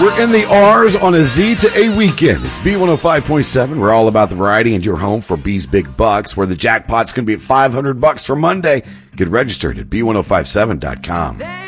We're in the R's on a Z to A weekend. It's B105.7. We're all about the variety and your home for B's Big Bucks, where the jackpot's going to be at $500 for Monday. Get registered at B1057.com.